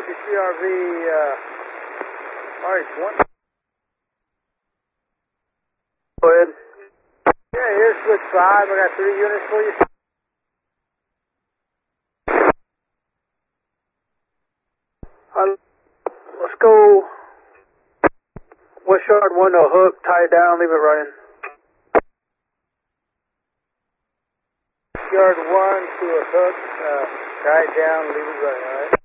Roger, CRV, RH1. Go ahead. Yeah, here's switch 5. I got 3 units for you. Let's go West Yard 1 to a hook, tie it down, leave it running. Yard 1 to a hook, tie it down, leave it running, alright?